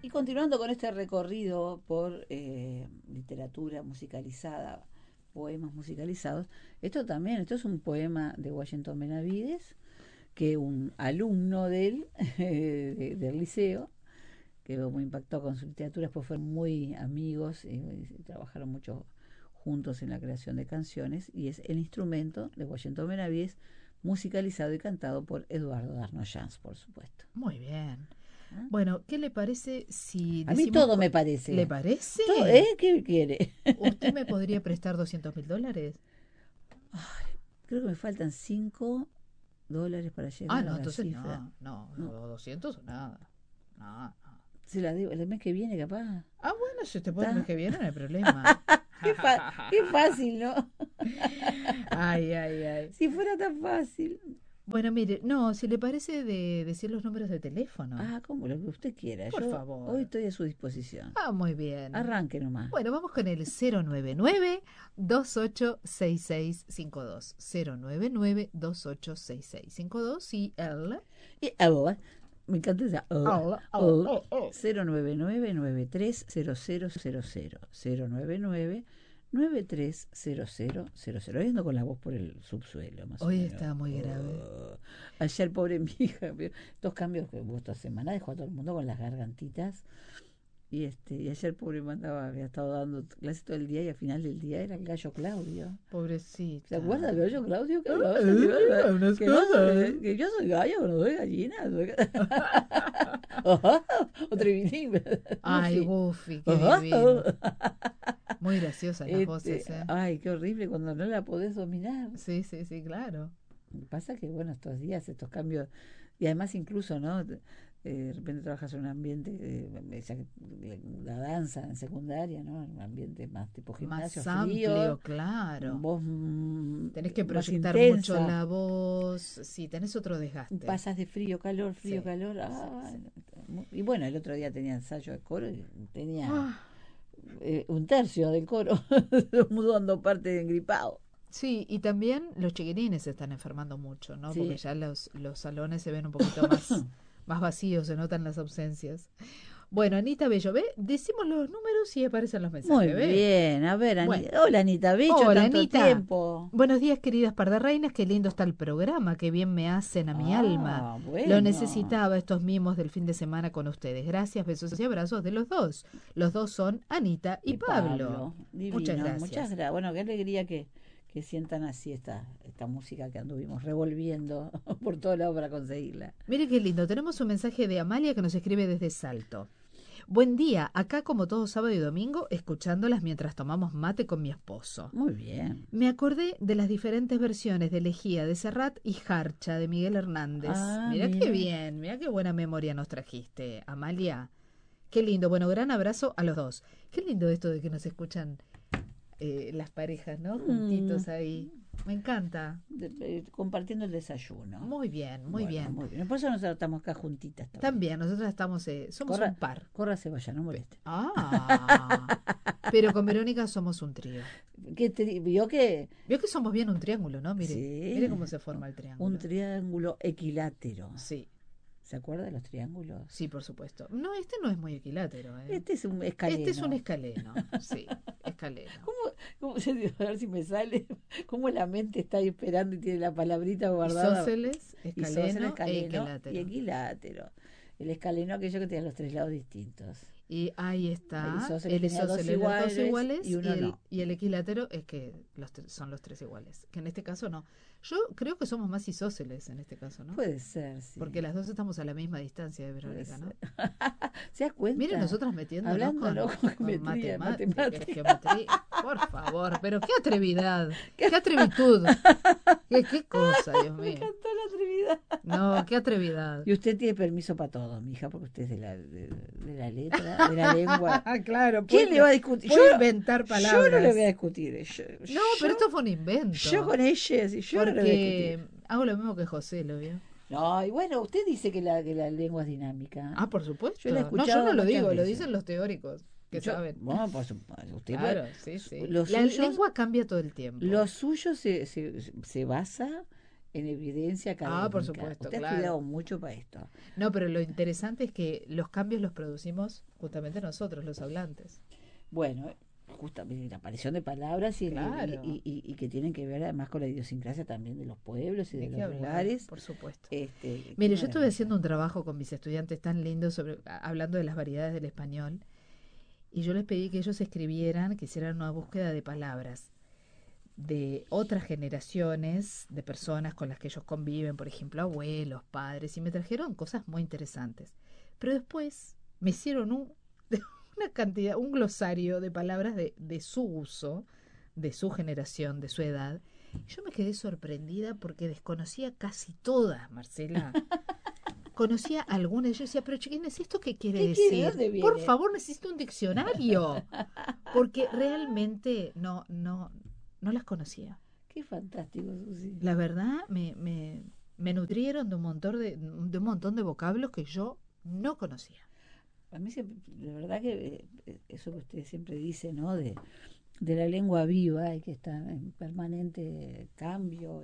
Y continuando con este recorrido por literatura musicalizada, poemas musicalizados, esto es un poema de Washington Benavides, que un alumno de él, del liceo, quedó muy impactado con su literatura, después fueron muy amigos y trabajaron mucho juntos en la creación de canciones, y es el instrumento de Washington Benavides, musicalizado y cantado por Eduardo Darnoyans, por supuesto. Muy bien. ¿Ah? Bueno, ¿qué le parece si A mí decimos... todo me ¿Le parece. parece? Todo, ¿eh? ¿Qué quiere? ¿Usted me podría prestar $200.000? Ay, creo que me faltan $5 para Ah, llegar a no, la entonces cifra. no, 200 o nada. No, no. Se la debo el mes que viene, capaz. Ah, bueno, si usted puede el mes ¿Está? que viene, no hay problema. Qué fácil, ¿no? Ay, ay, ay. Si fuera tan fácil. Bueno, mire, no, si le parece de decir los números de teléfono. Ah, como lo que usted quiera. Por Yo favor. hoy estoy a su disposición. Ah, muy bien. Arranque nomás. Bueno, vamos con el 099-286652. 099-286652 y el... Y ahora, me encanta esa. Hola, hola, hola. 099-930000. 099-930000. Hoy ando con la voz por el subsuelo, más o Hoy menos. está muy grave. Ayer, pobre mi hija, estos cambios que hubo esta semana dejó a todo el mundo con las gargantitas. Y ayer, pobre, había estado dando clases todo el día, y al final del día era el gallo Claudio. Pobrecita. ¿Se acuerda del gallo Claudio? Que yo soy gallo, pero no soy gallina. O Trevinín. Ay, Buffy, qué divino. Muy graciosas las voces, ¿eh? Ay, qué horrible cuando no la podés dominar. Sí, sí, sí, claro. Pasa que, bueno, estos días, estos cambios, y además incluso, ¿no? De repente trabajas en un ambiente, la danza en secundaria, ¿no? En un ambiente más tipo gimnasio, Más amplio, frío, claro. voz tenés que más proyectar intensa. mucho la voz. Sí, tenés otro desgaste. Pasas de frío, calor, frío, Sí, calor. sí. Y bueno, el otro día tenía ensayo de coro y tenía Ah, un tercio del coro, todo el mundo dando parte de engripado. sí, y también los chiquilines se están enfermando mucho, ¿no? Sí. Porque ya los salones se ven un poquito más vacíos, se notan las ausencias. Bueno, Anita Bello, ¿ve? Decimos los números y aparecen los mensajes, Muy ¿ve? bien, a ver, Bueno. Hola Anita, Bello, Hola, tanto Anita. tiempo. Buenos días, queridas pardarreinas, qué lindo está el programa, qué bien me hacen a mi alma. Bueno. Lo necesitaba, estos mimos del fin de semana con ustedes. Gracias, besos y abrazos de los dos. Los dos son Anita y Pablo. Divino, Muchas gracias. Muchas gracias. Bueno, qué alegría que sientan así esta música que anduvimos revolviendo por todos lados para conseguirla. Mire qué lindo, tenemos un mensaje de Amalia que nos escribe desde Salto. Buen día, acá como todo sábado y domingo, escuchándolas mientras tomamos mate con mi esposo. Muy bien. Me acordé de las diferentes versiones de Elegía de Serrat y Jarcha de Miguel Hernández. Mira qué bien, mira qué buena memoria nos trajiste, Amalia. Qué lindo, bueno, gran abrazo a los dos. Qué lindo esto de que nos escuchan las parejas, ¿no? Juntitos ahí. Me encanta. Compartiendo el desayuno. Muy bien, muy bien. Muy bien. Por eso nosotros estamos acá juntitas también. También, nosotros estamos, somos un par. Córrase, vaya, no moleste. Pero con Verónica somos un trío. ¿Vio que? Vio que somos bien un triángulo, ¿no? Mire, Sí. Mire cómo se forma el triángulo. Un triángulo equilátero. Sí. ¿Se acuerda de los triángulos? Sí, por supuesto. No, este no es muy equilátero, ¿eh? Este es un escaleno. Este es un escaleno, sí, escaleno. ¿Cómo se dice? A ver si me sale. ¿Cómo la mente está ahí esperando y tiene la palabrita guardada? Isósceles, escaleno, e equilátero. Y equilátero. El escaleno, aquello que tiene los tres lados distintos. Y ahí está. El isósceles, los dos iguales y uno no. Y el equilátero es que son los tres iguales. Que en este caso no. Yo creo que somos más isósceles en este caso, ¿no? Puede ser, sí. Porque las dos estamos a la misma distancia de Verónica, ¿no? ¿Se das cuenta? Miren, nosotras metiéndonos con matemáticas, geometría. Por favor, pero qué atrevidad, qué atrevitud. Qué cosa, Dios mío. Me encantó la atrevidad. No, qué atrevidad. Y usted tiene permiso para todo, mija, porque usted es de la letra, de la lengua. Claro. ¿Quién le va a discutir? Yo inventar palabras. Yo no le voy a discutir. No, pero esto fue un invento. Yo con ella, yo no le voy a discutir. Hago lo mismo que José, ¿lo vio? No, y bueno, usted dice que la lengua es dinámica. Ah, por supuesto. Yo la he escuchado yo no lo muchas digo, veces. lo dicen los teóricos que saben. Bueno, por supuesto. Usted claro, sí. La lengua cambia todo el tiempo. Lo suyo se basa en evidencia académica. por supuesto, Usted claro. ha estudiado mucho para esto. No, pero lo interesante es que los cambios los producimos justamente nosotros, los hablantes. Bueno, justamente la aparición de palabras Claro. y que tienen que ver además con la idiosincrasia también de los pueblos y de Hay que los hablar, lugares. por supuesto. Qué Mire, yo estuve maravilla. haciendo un trabajo con mis estudiantes tan lindo hablando de las variedades del español, y yo les pedí que ellos escribieran, que hicieran una búsqueda de palabras de otras generaciones de personas con las que ellos conviven, por ejemplo, abuelos, padres, y me trajeron cosas muy interesantes. Pero después me hicieron una cantidad, un glosario de palabras de su uso, de su generación, de su edad. Yo me quedé sorprendida porque desconocía casi todas, Marcela. Conocía algunas, yo decía, pero chiquines, ¿esto qué quiere ¿Qué decir? quiere? ¿Dónde Por viene? favor, necesito un diccionario. Porque realmente no las conocía. Qué fantástico, Susi. La verdad, me nutrieron de un montón de vocablos que yo no conocía. A mí, la verdad que eso que usted siempre dice, ¿no? De la lengua viva y que está en permanente cambio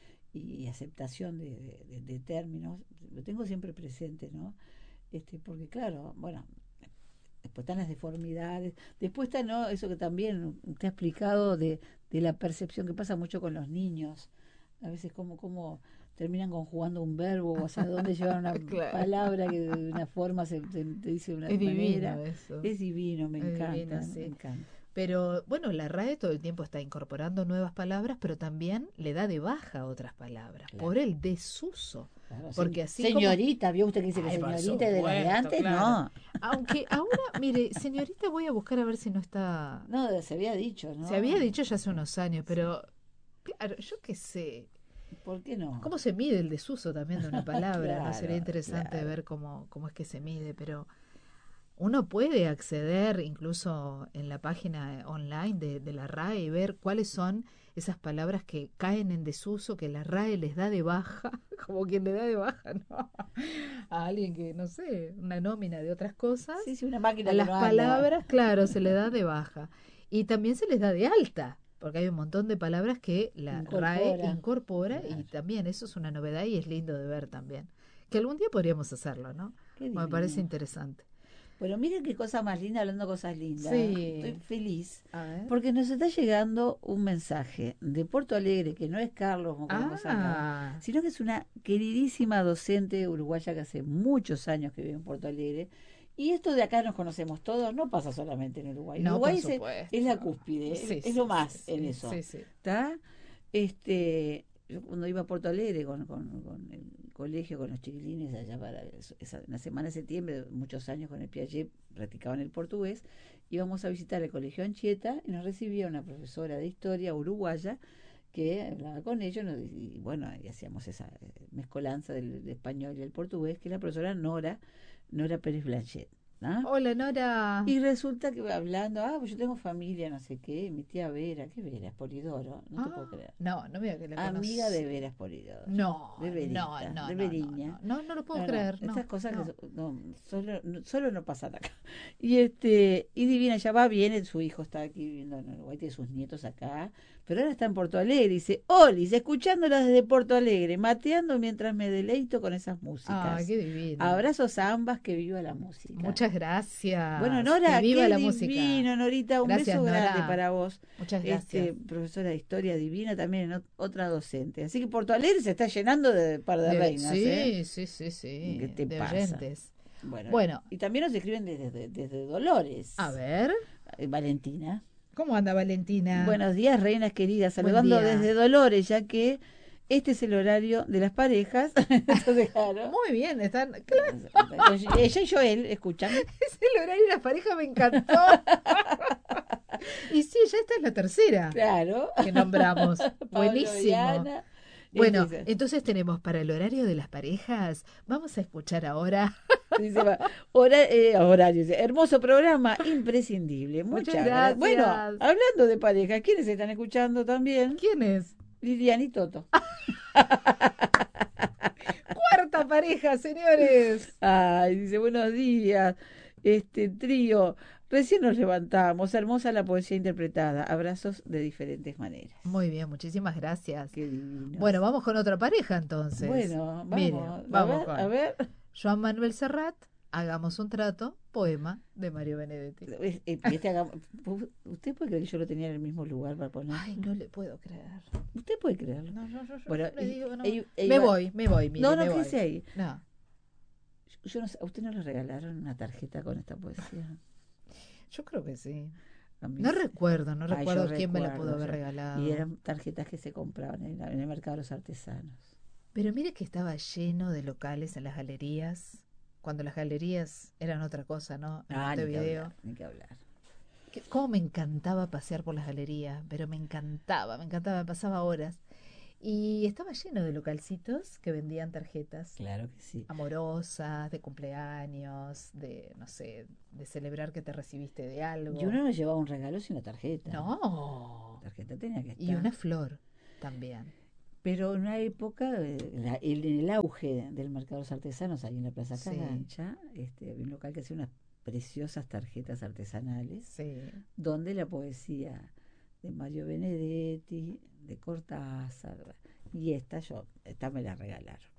y aceptación de términos, lo tengo siempre presente, ¿no? Porque claro, bueno, después están las deformidades, después está, ¿no? Eso que también usted ha explicado de la percepción que pasa mucho con los niños, a veces como terminan conjugando un verbo o hacia dónde llevar una Claro. palabra que de una forma te dice de una Es manera. divino eso. Es divino, me Es encanta, divino, sí. me encanta. Pero bueno, la RAE todo el tiempo está incorporando nuevas palabras, pero también le da de baja otras palabras Claro. por el desuso. Claro, Porque así señorita, ¿vio usted que dice que Ay, por señorita y de la de supuesto, antes? claro. Aunque ahora, mire, señorita, voy a buscar a ver si no está... No, se había dicho, ¿no? Se había dicho ya hace unos años, pero claro, yo qué sé. ¿Por qué no? ¿Cómo se mide el desuso también de una palabra? Claro, No sería interesante claro. ver cómo es que se mide, pero uno puede acceder incluso en la página online de la RAE y ver cuáles son esas palabras que caen en desuso, que la RAE les da de baja, como quien le da de baja, ¿no? A alguien que, no sé, una nómina de otras cosas. Sí, sí, una máquina A que las no anda. palabras, claro, se le da de baja. Y también se les da de alta, porque hay un montón de palabras que la RAE incorpora, Claro. y también eso es una novedad y es lindo de ver también. Que algún día podríamos hacerlo, ¿no? Qué Me parece divino. interesante. Bueno, miren qué cosa más linda, hablando de cosas lindas. Sí. Estoy feliz A ver. porque nos está llegando un mensaje de Porto Alegre, que no es Carlos, como conocemos acá, sino que es una queridísima docente uruguaya que hace muchos años que vive en Porto Alegre. Y esto de acá nos conocemos todos, no pasa solamente en Uruguay. No, Uruguay por supuesto. es la cúspide, Sí, es sí, lo más sí, en sí, eso. sí, sí. ¿Está? Yo cuando iba a Porto Alegre con el colegio, con los chiquilines, allá para la semana de septiembre, muchos años con el Piaget, practicaban el portugués, íbamos a visitar el colegio Anchieta y nos recibía una profesora de historia uruguaya que hablaba con ellos y bueno, y hacíamos esa mezcolanza del español y el portugués, que es la profesora Nora Pérez Blanchet. ¿Ah? Hola, Nora. Y resulta que hablando, pues yo tengo familia, no sé qué, mi tía Vera, ¿qué Vera? Polidoro, no te puedo creer. No me diga que la Amiga conocí. de Veras Polidoro. No, de Verita, no, de no, Veriña. no lo puedo creer. Estas cosas no. que solo no pasan acá. Y Divina ya va bien, su hijo está aquí viviendo en Uruguay, tiene sus nietos acá, pero ahora está en Porto Alegre. Dice, Olis, escuchándolas desde Porto Alegre, mateando mientras me deleito con esas músicas. Qué divino. Abrazos a ambas, que viva la música. Muchas gracias. Bueno, Nora, que viva qué la divino, música. Norita, un Gracias, beso Nora. grande para vos. Muchas gracias. Profesora de historia divina, también otra docente. Así que Porto Alegre se está llenando de par de reinas. Sí. ¿Qué te de pasa? oyentes. Bueno, y también nos escriben desde Dolores. A ver. Valentina. ¿Cómo anda, Valentina? Buenos días, reinas queridas. Saludando desde Dolores, ya que este es el horario de las parejas. Entonces, claro. Muy bien, están. Claro. Ella y Joel, escuchan. Es el horario de las parejas, me encantó. Y sí, ya esta es la tercera. Claro. Que nombramos. Buenísimo. Diana. Bueno, entonces tenemos para el horario de las parejas, vamos a escuchar ahora. Horario, hermoso programa, imprescindible. Muchas gracias. Bueno, hablando de parejas, ¿quiénes están escuchando también? ¿Quiénes? Liliana y Toto. Cuarta pareja, señores. Ay, dice, buenos días. Trío, Recién nos levantamos, hermosa la poesía interpretada, abrazos de diferentes maneras. Muy bien, muchísimas gracias. Qué divino. Bueno, vamos con otra pareja entonces. Bueno, vamos, Mire, vamos a ver. Joan Manuel Serrat, Hagamos un trato, poema de Mario Benedetti. ¿Usted puede creer que yo lo tenía en el mismo lugar para poner? Ay, no le puedo creer. ¿Usted puede creerlo? No, yo Bueno, le digo, no. me voy, mire, no, me ¿qué voy. dice ahí? No. Yo no sé, ¿a usted no le regalaron una tarjeta con esta poesía? Yo creo que sí. No recuerdo quién me la recuerdo, pudo haber regalado. Y eran tarjetas que se compraban en el mercado de los artesanos. Pero mire que estaba lleno de locales en las galerías, cuando las galerías eran otra cosa, ¿no? En Montevideo. Ni que hablar. Cómo me encantaba pasear por las galerías, pero me encantaba, me pasaba horas. Y estaba lleno de localcitos que vendían tarjetas. Claro que sí. Amorosas, de cumpleaños, de, no sé, de celebrar que te recibiste de algo. Y uno no llevaba un regalo sin una tarjeta. No. La tarjeta tenía que estar. Y una flor también. Pero en una época, en el auge del mercado de los artesanos, ahí en la Plaza Cagancha, había un local que hacía unas preciosas tarjetas artesanales, donde la poesía de Mario Benedetti, de Cortázar, y esta me la regalaron.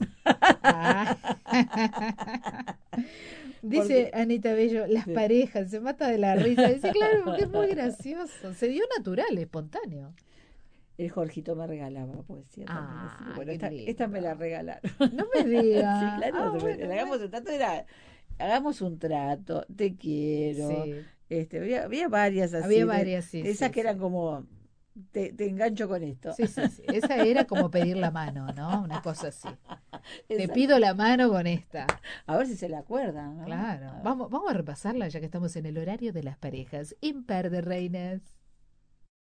Dice Anita Bello, las parejas, se mata de la risa. Dice, claro, porque es muy gracioso. Se dio natural, espontáneo. El Jorgito me regalaba poesía también. Así que, bueno, esta me la regalaron. No me digas. Sí, claro. Hagamos un trato, te quiero. Sí. Había varias así. Había varias, sí. Esas que eran como, te engancho con esto. Sí. Esa era como pedir la mano, ¿no? Una cosa así. Te pido la mano con esta. A ver si se la acuerdan, ¿no? Claro. Vamos a repasarla ya que estamos en el horario de las parejas. Imper de reinas.